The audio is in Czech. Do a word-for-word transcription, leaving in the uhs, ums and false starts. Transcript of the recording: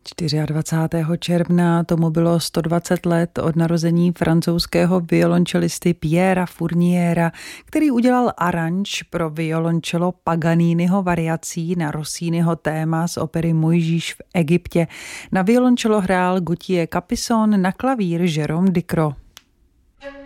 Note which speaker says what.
Speaker 1: dvacátého čtvrtého června tomu bylo sto dvacet let od narození francouzského violončelisty Pierra Fourniera, který udělal aranž pro violončelo Paganiniho variací na Rossiniho téma z opery Mojžíš v Egyptě. Na violončelo hrál Gauthier Capuçon, na klavír Jérôme Ducrot.